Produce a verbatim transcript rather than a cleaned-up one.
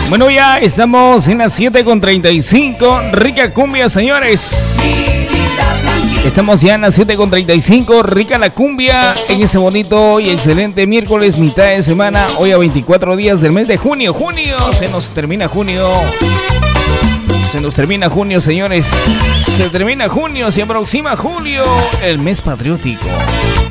Bueno, ya estamos en las siete con treinta y cinco. Rica cumbia, señores. Estamos ya en las siete con treinta y cinco. Rica la cumbia en ese bonito y excelente miércoles, mitad de semana. Hoy a veinticuatro días del mes de junio. Junio, se nos termina junio. Se nos termina junio, señores. Se termina junio, se aproxima julio, el mes patriótico.